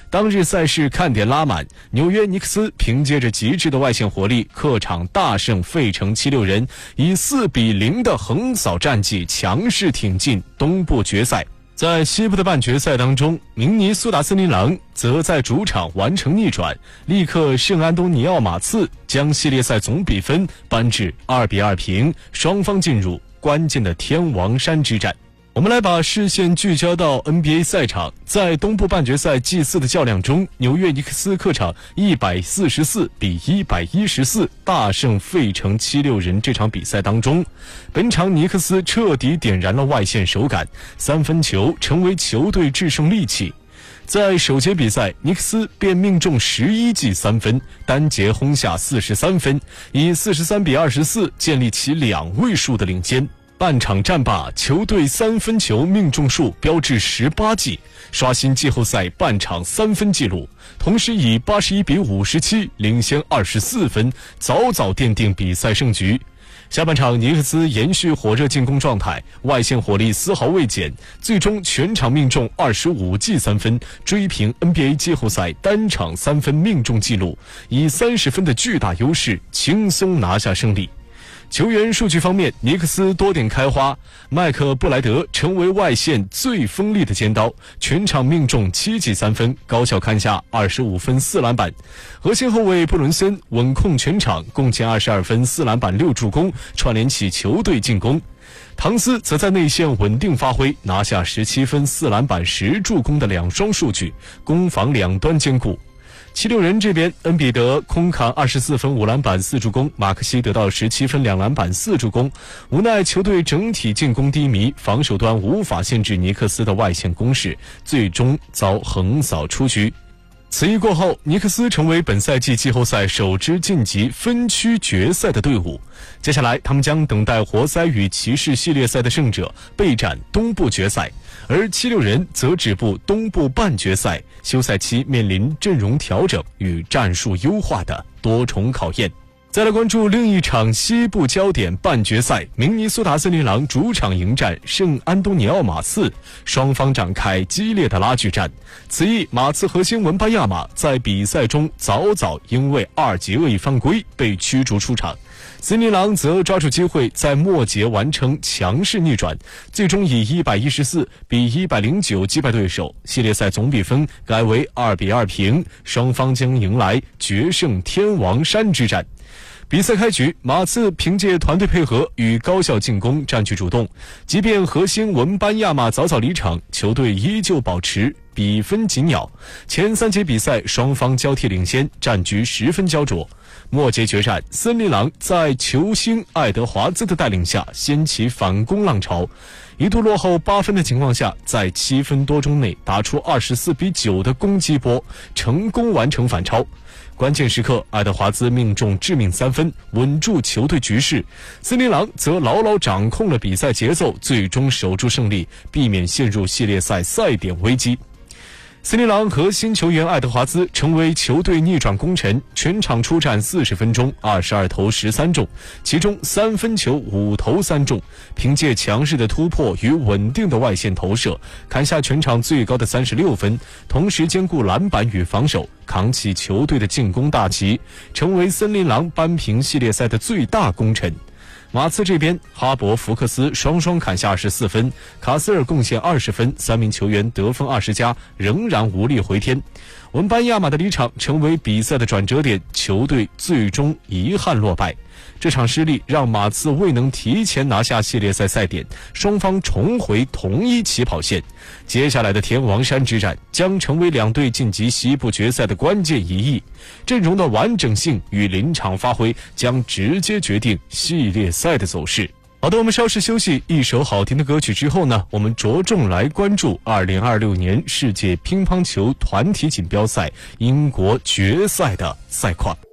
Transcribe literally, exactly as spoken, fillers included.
当日赛事看点拉满，纽约尼克斯凭借着极致的外线火力，客场大胜费城七六人，以四比零的横扫战绩，强势挺进东部决赛。在西部的半决赛当中，明尼苏达森林狼则在主场完成逆转，力克圣安东尼奥马刺，将系列赛总比分扳至二比二平，双方进入关键的天王山之战。我们来把视线聚焦到 N B A 赛场，在东部半决赛 G 四的较量中，纽约尼克斯客场一百四十四比一百一十四大胜费城七六人。这场比赛当中，本场尼克斯彻底点燃了外线手感，三分球成为球队制胜利器。在首节比赛，尼克斯便命中十一记三分，单节轰下四十三分，以四十三比二十四建立起两位数的领先。半场战罢，球队三分球命中数飙至十八记，刷新季后赛半场三分纪录，同时以八十一比五十七领先二十四分，早早奠定比赛胜局。下半场，尼克斯延续火热进攻状态，外线火力丝毫未减，最终全场命中二十五记三分，追平 N B A 季后赛单场三分命中纪录，以三十分的巨大优势轻松拿下胜利。球员数据方面，尼克斯多点开花，麦克布莱德成为外线最锋利的尖刀，全场命中七记三分，高效砍下二十五分四篮板。核心后卫布伦森稳控全场，贡献二十二分四篮板六助攻，串联起球队进攻。唐斯则在内线稳定发挥，拿下十七分四篮板十助攻的两双数据，攻防两端兼顾。七六人这边，恩比德空砍二十四分五篮板四助攻，马克西得到十七分两篮板四助攻。无奈球队整体进攻低迷，防守端无法限制尼克斯的外线攻势，最终遭横扫出局。此役过后，尼克斯成为本赛季季后赛首支晋级分区决赛的队伍。接下来，他们将等待活塞与骑士系列赛的胜者备战东部决赛，而七六人则止步东部半决赛，休赛期面临阵容调整与战术优化的多重考验。再来关注另一场西部焦点半决赛，明尼苏达森林狼主场迎战圣安东尼奥马刺，双方展开激烈的拉锯战。此役马刺核心文班亚马在比赛中早早因为二级恶意犯规被驱逐出场，森林狼则抓住机会在末节完成强势逆转，最终以一百一十四比一百零九击败对手，系列赛总比分改为二比二平，双方将迎来决胜天王山之战。比赛开局，马刺凭借团队配合与高效进攻占据主动，即便核心文班亚马早早离场，球队依旧保持比分紧咬。前三节比赛双方交替领先，战局十分焦灼。末节决战，森林狼在球星爱德华兹的带领下掀起反攻浪潮，一度落后八分的情况下，在七分多钟内打出二十四比九的攻击波，成功完成反超。关键时刻，爱德华兹命中致命三分，稳住球队局势。森林狼则牢牢掌控了比赛节奏，最终守住胜利，避免陷入系列赛赛点危机。森林狼核心球员爱德华兹成为球队逆转功臣，全场出战四十分钟，二十二投十三中，其中三分球五投三中，凭借强势的突破与稳定的外线投射，砍下全场最高的三十六分，同时兼顾篮板与防守，扛起球队的进攻大旗，成为森林狼扳平系列赛的最大功臣。马刺这边，哈勃、福克斯双双砍下二十四分，卡斯尔贡献二十分，三名球员得分二十加，仍然无力回天。文班亚马的离场成为比赛的转折点，球队最终遗憾落败。这场失利让马刺未能提前拿下系列赛赛点，双方重回同一起跑线。接下来的天王山之战将成为两队晋级西部决赛的关键一役，阵容的完整性与临场发挥将直接决定系列赛的走势。好的，我们稍事休息，一首好听的歌曲之后呢，我们着重来关注二零二六年世界乒乓球团体锦标赛英国决赛的赛况。